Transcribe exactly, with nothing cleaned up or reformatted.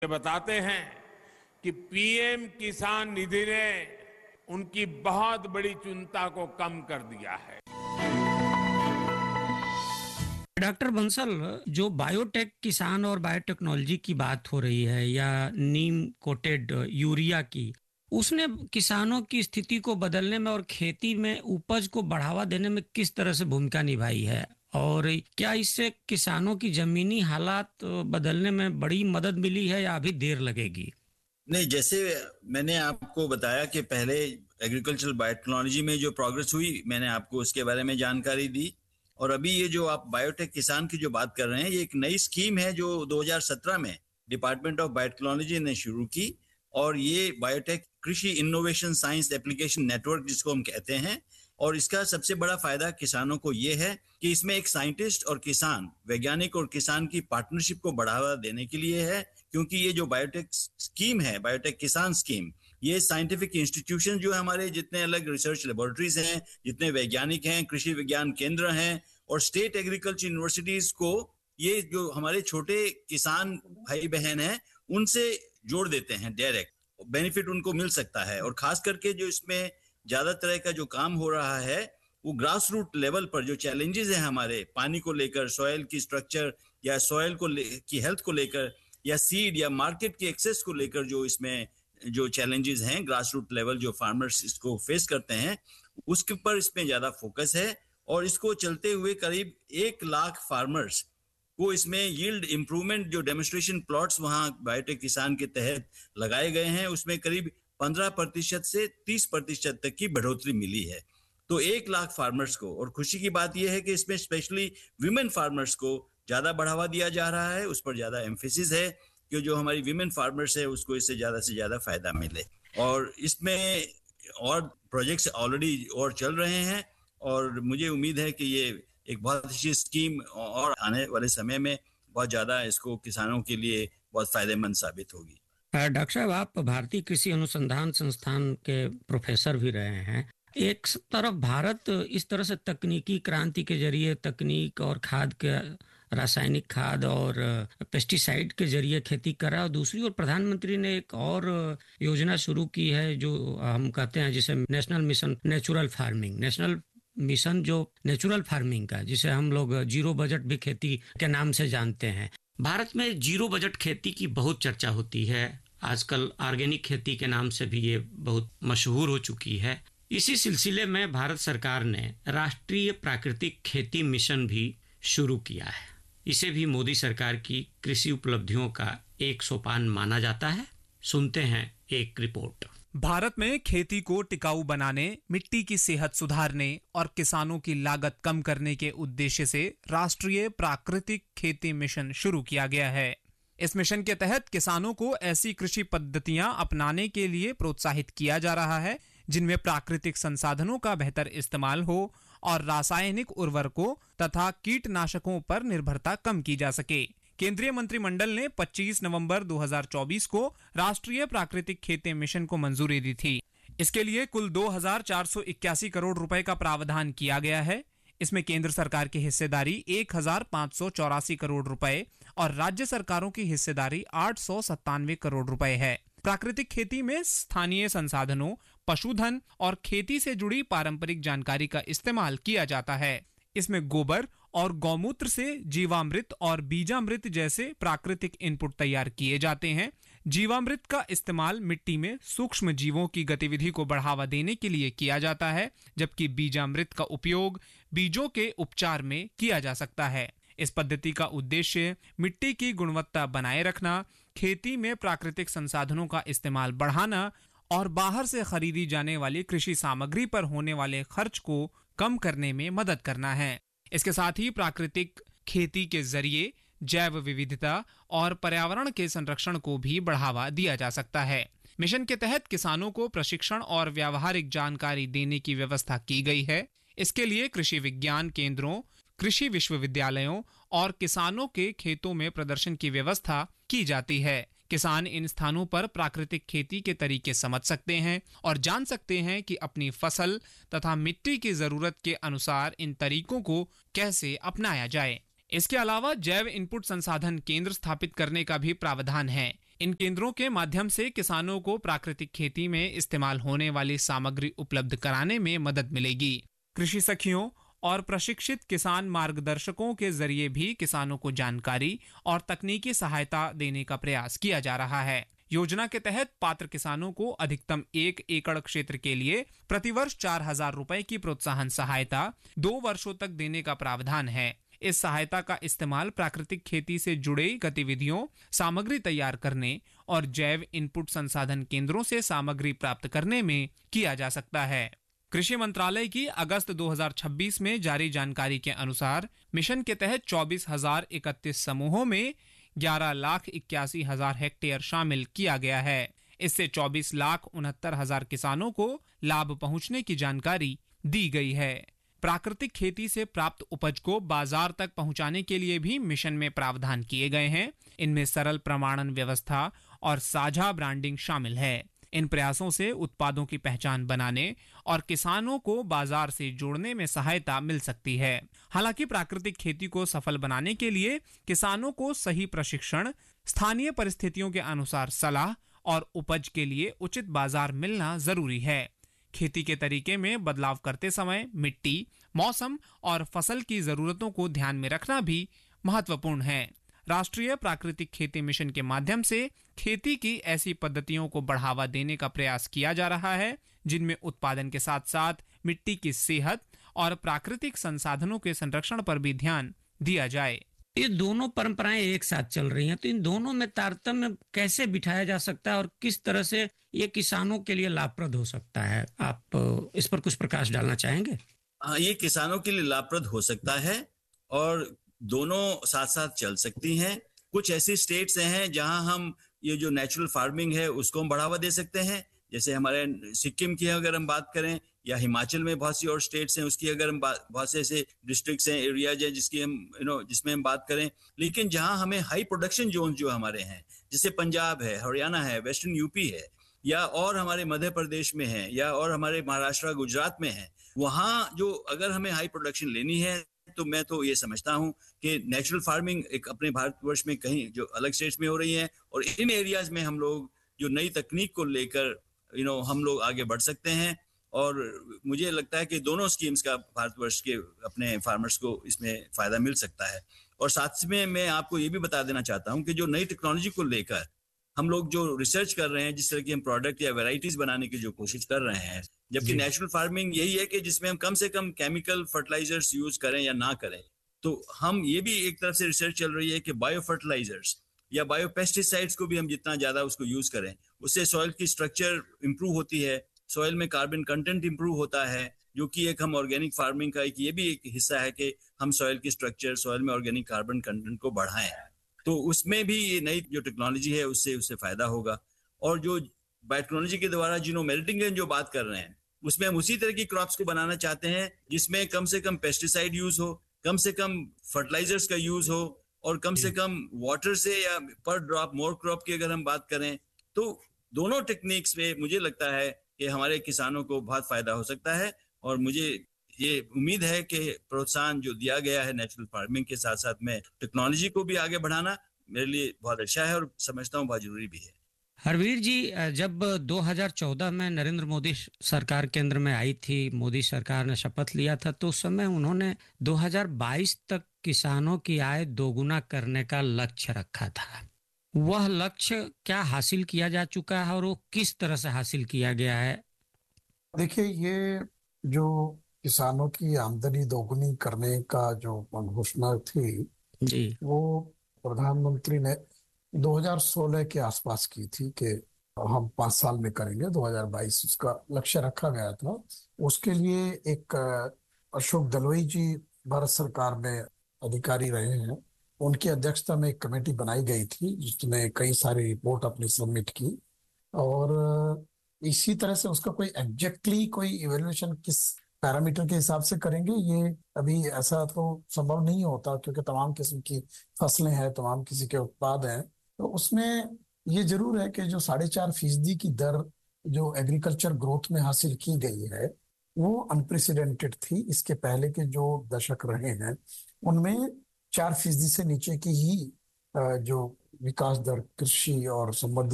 बताते हैं कि पीएम किसान निधि ने उनकी बहुत बड़ी चिंता को कम कर दिया है। डॉक्टर बंसल, जो बायोटेक किसान और बायोटेक्नोलॉजी की बात हो रही है या नीम कोटेड यूरिया की, उसने किसानों की स्थिति को बदलने में और खेती में उपज को बढ़ावा देने में किस तरह से भूमिका निभाई है, और क्या इससे किसानों की जमीनी हालात बदलने में बड़ी मदद मिली है या अभी देर लगेगी? नहीं, जैसे मैंने आपको बताया कि पहले एग्रीकल्चरल बायोटेक्नोलॉजी में जो प्रोग्रेस हुई, मैंने आपको उसके बारे में जानकारी दी। और अभी ये जो आप बायोटेक किसान की जो बात कर रहे हैं, ये एक नई स्कीम है जो दो हज़ार सत्रह में डिपार्टमेंट ऑफ बायोटेक्नोलॉजी ने शुरू की। और ये बायोटेक कृषि इनोवेशन साइंस एप्लीकेशन नेटवर्क जिसको हम कहते हैं, और इसका सबसे बड़ा फायदा किसानों को ये है कि इसमें एक साइंटिस्ट और किसान, वैज्ञानिक और किसान की पार्टनरशिप को बढ़ावा देने के लिए है। क्योंकि ये जो बायोटेक स्कीम है, बायोटेक किसान स्कीम, ये साइंटिफिक इंस्टीट्यूशन जो है हमारे, जितने अलग रिसर्च लेबोरेटरीज हैं, जितने वैज्ञानिक हैं, कृषि विज्ञान केंद्र हैं और स्टेट एग्रीकल्चर यूनिवर्सिटीज को, ये जो हमारे छोटे किसान भाई बहन हैं, उनसे जोड़ देते हैं। डायरेक्ट बेनिफिट उनको मिल सकता है। और खास करके जो इसमें ज्यादा तरह का जो काम हो रहा है वो ग्रास रूट लेवल पर जो चैलेंजेस हैं हमारे, पानी को लेकर, सॉइल की स्ट्रक्चर या सॉइल को की हेल्थ को लेकर, या सीड या मार्केट की एक्सेस को लेकर, जो इसमें जो चैलेंजेस हैं ग्रास रूट लेवल जो फार्मर्स इसको फेस करते हैं, उसके पर इसमें ज्यादा फोकस है। और इसको चलते हुए करीब एक लाख फार्मर्स को इसमें यील्ड इंप्रूवमेंट जो डेमोन्स्ट्रेशन प्लॉट्स वहां बायोटेक किसान के तहत लगाए गए हैं, उसमें करीब पंद्रह प्रतिशत से तीस प्रतिशत तक की बढ़ोतरी मिली है। तो एक लाख फार्मर्स को, और खुशी की बात यह है कि इसमें स्पेशली विमेन फार्मर्स को ज्यादा बढ़ावा दिया जा रहा है, उस पर ज्यादा एम्फेसिस है कि जो हमारी विमेन फार्मर्स है उसको इससे ज्यादा से ज्यादा फायदा मिले। और इसमें और प्रोजेक्ट्स ऑलरेडी और चल रहे हैं, और मुझे उम्मीद है कि ये एक बहुत अच्छी स्कीम और आने वाले समय में बहुत ज्यादा इसको किसानों के लिए बहुत फायदेमंद साबित होगी। डॉक्टर साहब, आप भारतीय कृषि अनुसंधान संस्थान के प्रोफेसर भी रहे हैं। एक तरफ भारत इस तरह से तकनीकी क्रांति के जरिए तकनीक और खाद के, रासायनिक खाद और पेस्टिसाइड के जरिए खेती कर रहा है, और दूसरी ओर प्रधानमंत्री ने एक और योजना शुरू की है जो हम कहते हैं जिसे national mission natural farming, national mission जो नेचुरल फार्मिंग का, जिसे हम लोग जीरो बजट भी खेती के नाम से जानते हैं। भारत में जीरो बजट खेती की बहुत चर्चा होती है, आजकल ऑर्गेनिक खेती के नाम से भी ये बहुत मशहूर हो चुकी है। इसी सिलसिले में भारत सरकार ने राष्ट्रीय प्राकृतिक खेती मिशन भी शुरू किया है। इसे भी मोदी सरकार की कृषि उपलब्धियों का एक सोपान माना जाता है। सुनते हैं एक रिपोर्ट। भारत में खेती को टिकाऊ बनाने, मिट्टी की सेहत सुधारने और किसानों की लागत कम करने के उद्देश्य से राष्ट्रीय प्राकृतिक खेती मिशन शुरू किया गया है। इस मिशन के तहत किसानों को ऐसी कृषि पद्धतियां अपनाने के लिए प्रोत्साहित किया जा रहा है जिनमें प्राकृतिक संसाधनों का बेहतर इस्तेमाल हो और रासायनिक उर्वरकों तथा कीटनाशकों पर निर्भरता कम की जा सके। केंद्रीय मंत्रिमंडल ने पच्चीस नवंबर दो हज़ार चौबीस को राष्ट्रीय प्राकृतिक खेती मिशन को मंजूरी दी थी। इसके लिए कुल दो हज़ार चार सौ इक्यासी करोड़ रुपए का प्रावधान किया गया है। इसमें केंद्र सरकार की हिस्सेदारी एक हज़ार पाँच सौ चौरासी करोड़ रुपए और राज्य सरकारों की हिस्सेदारी आठ सौ सत्तानवे करोड़ रुपए है। प्राकृतिक खेती में स्थानीय संसाधनों, पशुधन और खेती से जुड़ी पारंपरिक जानकारी का इस्तेमाल किया जाता है। इसमें गोबर और गौमूत्र से जीवामृत और बीजामृत जैसे प्राकृतिक इनपुट तैयार किए जाते हैं। जीवामृत का इस्तेमाल मिट्टी में सूक्ष्म जीवों की गतिविधि को बढ़ावा देने के लिए किया जाता है, जबकि बीजामृत का उपयोग बीजों के उपचार में किया जा सकता है। इस पद्धति का उद्देश्य मिट्टी की गुणवत्ता बनाए रखना, खेती में प्राकृतिक संसाधनों का इस्तेमाल बढ़ाना और बाहर से खरीदी जाने वाली कृषि सामग्री पर होने वाले खर्च को कम करने में मदद करना है। इसके साथ ही प्राकृतिक खेती के जरिए जैव विविधता और पर्यावरण के संरक्षण को भी बढ़ावा दिया जा सकता है। मिशन के तहत किसानों को प्रशिक्षण और व्यावहारिक जानकारी देने की व्यवस्था की गई है। इसके लिए कृषि विज्ञान केंद्रों, कृषि विश्वविद्यालयों और किसानों के खेतों में प्रदर्शन की व्यवस्था की जाती है। किसान इन स्थानों पर प्राकृतिक खेती के तरीके समझ सकते हैं और जान सकते हैं कि अपनी फसल तथा मिट्टी की जरूरत के अनुसार इन तरीकों को कैसे अपनाया जाए। इसके अलावा जैव इनपुट संसाधन केंद्र स्थापित करने का भी प्रावधान है। इन केंद्रों के माध्यम से किसानों को प्राकृतिक खेती में इस्तेमाल होने वाली सामग्री उपलब्ध कराने में मदद मिलेगी। कृषि सखियों और प्रशिक्षित किसान मार्गदर्शकों के जरिए भी किसानों को जानकारी और तकनीकी सहायता देने का प्रयास किया जा रहा है। योजना के तहत पात्र किसानों को अधिकतम एक एकड़ क्षेत्र के लिए प्रतिवर्ष चार हजार रुपए की प्रोत्साहन सहायता दो वर्षों तक देने का प्रावधान है। इस सहायता का इस्तेमाल प्राकृतिक खेती से जुड़े गतिविधियों, सामग्री तैयार करने और जैव इनपुट संसाधन केंद्रों से सामग्री प्राप्त करने में किया जा सकता है। कृषि मंत्रालय की अगस्त दो हज़ार छब्बीस में जारी जानकारी के अनुसार मिशन के तहत चौबीस हजार इकतीस समूहों में ग्यारह लाख इक्यासी हजार हेक्टेयर शामिल किया गया है। इससे चौबीस लाख उनहत्तर हजार किसानों को लाभ पहुंचने की जानकारी दी गई है। प्राकृतिक खेती से प्राप्त उपज को बाजार तक पहुंचाने के लिए भी मिशन में प्रावधान किए गए हैं। इनमें सरल प्रमाणन व्यवस्था और साझा ब्रांडिंग शामिल है। इन प्रयासों से उत्पादों की पहचान बनाने और किसानों को बाजार से जोड़ने में सहायता मिल सकती है। हालांकि प्राकृतिक खेती को सफल बनाने के लिए किसानों को सही प्रशिक्षण, स्थानीय परिस्थितियों के अनुसार सलाह और उपज के लिए उचित बाजार मिलना जरूरी है। खेती के तरीके में बदलाव करते समय मिट्टी, मौसम और फसल की जरूरतों को ध्यान में रखना भी महत्वपूर्ण है। राष्ट्रीय प्राकृतिक खेती मिशन के माध्यम से खेती की ऐसी पद्धतियों को बढ़ावा देने का प्रयास किया जा रहा है जिनमें उत्पादन के साथ साथ मिट्टी की सेहत और प्राकृतिक संसाधनों के संरक्षण पर भी ध्यान दिया जाए। ये दोनों परंपराएं एक साथ चल रही हैं, तो इन दोनों में तारतम्य कैसे बिठाया जा सकता है और किस तरह से ये किसानों के लिए लाभप्रद हो सकता है? आप इस पर कुछ प्रकाश डालना चाहेंगे? हाँ, ये किसानों के लिए लाभप्रद हो सकता है और दोनों साथ साथ चल सकती हैं। कुछ ऐसी स्टेट्स हैं जहां हम ये जो नेचुरल फार्मिंग है उसको हम बढ़ावा दे सकते हैं, जैसे हमारे सिक्किम की अगर हम बात करें या हिमाचल में बहुत सी और स्टेट्स हैं उसकी अगर हम बहुत से ऐसे डिस्ट्रिक्ट्स हैं, एरियाज हैं जिसकी हम यू नो जिसमें हम बात करें। लेकिन जहां हमें हाई प्रोडक्शन जोन जो हमारे हैं, जैसे पंजाब है, हरियाणा है, वेस्टर्न यूपी है, या और हमारे मध्य प्रदेश में है, या और हमारे महाराष्ट्र गुजरात में है, वहां जो अगर हमें हाई प्रोडक्शन लेनी है तो मैं तो ये समझता हूं कि नेचुरल फार्मिंग एक अपने भारतवर्ष में कहीं जो अलग स्टेट्स में हो रही है और इन एरियाज में हम लोग जो नई तकनीक को लेकर यू नो हम लोग आगे बढ़ सकते हैं। और मुझे लगता है कि दोनों स्कीम्स का भारतवर्ष के अपने फार्मर्स को इसमें फायदा मिल सकता है। और साथ में मैं आपको ये भी बता देना चाहता हूं कि जो नई टेक्नोलॉजी को लेकर हम लोग जो रिसर्च कर रहे हैं, जिस तरह की हम प्रोडक्ट या वेराइटीज बनाने की जो कोशिश कर रहे हैं, जबकि नेचुरल फार्मिंग यही है कि जिसमें हम कम से कम केमिकल फर्टिलाइजर्स यूज करें या ना करें। तो हम ये भी एक तरफ से रिसर्च चल रही है कि बायो फर्टिलाइजर्स या बायो पेस्टिसाइड्स को भी हम जितना ज्यादा उसको यूज करें उससे सॉइल की स्ट्रक्चर इंप्रूव होती है, सॉइल में कार्बन कंटेंट इंप्रूव होता है, जो कि एक हम ऑर्गेनिक फार्मिंग का एक ये भी एक हिस्सा है कि हम सॉइल की स्ट्रक्चर, सॉइल में ऑर्गेनिक कार्बन कंटेंट को बढ़ाएं। तो उसमें भी ये नई जो टेक्नोलॉजी है उससे उससे फायदा होगा। और जो बायोटेक्नोलॉजी के द्वारा जीनोमेरिटिंग जो बात कर रहे हैं उसमें हम उसी तरह की क्रॉप्स को बनाना चाहते हैं जिसमें कम से कम पेस्टिसाइड यूज हो, कम से कम फर्टिलाइजर्स का यूज हो और कम से कम वाटर से या पर ड्रॉप मोर क्रॉप की अगर हम बात करें तो दोनों टेक्निक्स में मुझे लगता है कि हमारे किसानों को बहुत फायदा हो सकता है। और मुझे ये उम्मीद है कि प्रोत्साहन जो दिया गया है नेचुरल फार्मिंग के साथ साथ में टेक्नोलॉजी को भी आगे बढ़ाना मेरे लिए बहुत अच्छा है और समझता हूँ बहुत जरूरी भी है। हरवीर जी, जब दो हज़ार चौदह में नरेंद्र मोदी सरकार केंद्र में आई थी, मोदी सरकार ने शपथ लिया था, तो उस समय उन्होंने दो हज़ार बाईस तक किसानों की आय दोगुना करने का लक्ष्य रखा था। वह लक्ष्य क्या हासिल किया जा चुका है और वो किस तरह से हासिल किया गया है? देखिए, ये जो किसानों की आमदनी दोगुनी करने का जो घोषणा थी जी, वो प्रधानमंत्री ने दो हज़ार सोलह के आसपास की थी कि हम पांच साल में करेंगे। दो हज़ार बाईस उसका लक्ष्य रखा गया था। उसके लिए एक अशोक दलोई जी भारत सरकार में अधिकारी रहे हैं, उनकी अध्यक्षता में एक कमेटी बनाई गई थी जिसने कई सारी रिपोर्ट अपनी सबमिट की। और इसी तरह से उसका कोई एग्जैक्टली कोई इवैल्यूएशन किस पैरामीटर के हिसाब से करेंगे ये अभी ऐसा तो संभव नहीं होता, क्योंकि तमाम किस्म की फसलें हैं, तमाम किसी के उत्पाद हैं। तो उसमें ये जरूर है कि जो साढ़े चार फीसदी की दर जो एग्रीकल्चर ग्रोथ में हासिल की गई है वो अनप्रेसिडेंटेड थी। इसके पहले के जो दशक रहे हैं उनमें चार फीसदी से नीचे की ही जो विकास दर कृषि और संबंधित